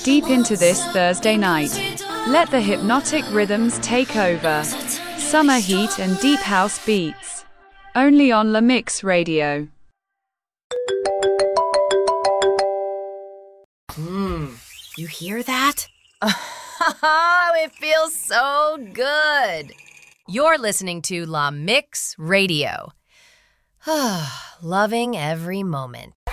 deep into this Thursday night. Let the hypnotic rhythms take over. Summer heat and deep house beats. Only on La Mix Radio. You hear that? It feels so good. You're listening to La Mix Radio. Loving every moment.